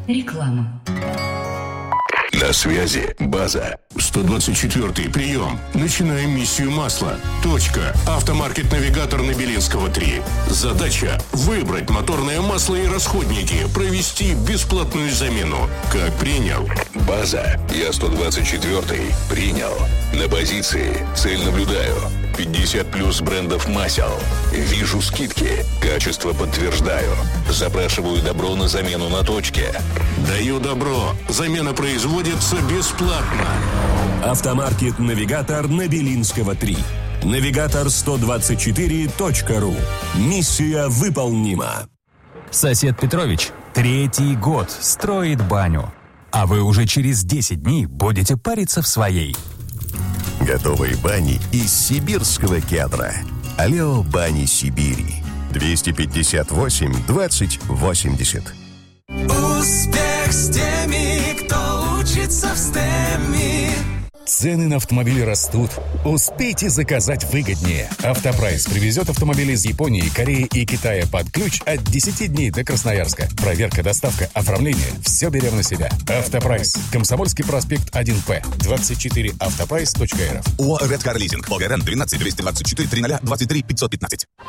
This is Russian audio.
Реклама. На связи база. 124-й прием. Начинаем миссию масла. Точка. Автомаркет «Навигатор» на Белинского, 3. Задача – выбрать моторное масло и расходники, провести бесплатную замену. Как принял? База. Я 124-й. Принял. На позиции. Цель наблюдаю. 50 плюс брендов масел. Вижу скидки. Качество подтверждаю. Запрашиваю добро на замену на точке. Даю добро. Замена производится бесплатно. Автомаркет «Навигатор» на Белинского, 3. Навигатор124.ру. Миссия выполнима. Сосед Петрович 3-й год строит баню. А вы уже через 10 дней будете париться в своей. Готовые бани из сибирского кедра. Алео Бани Сибири. 258 20 80. Успех с теми, кто учится в STEM. Цены на автомобили растут. Успейте заказать выгоднее. Автопрайс привезет автомобили из Японии, Кореи и Китая под ключ от 10 дней до Красноярска. Проверка, доставка, оформление – все берем на себя. Автопрайс. Комсомольский проспект 1П. 24 автопрайс.рф. ОАО «Редкар Лизинг». ОГРН 12 224 00 23 515.